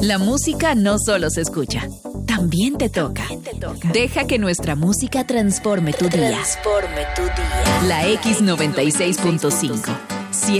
La música no solo se escucha, también te toca. Deja que nuestra música transforme tu día. La X96.5.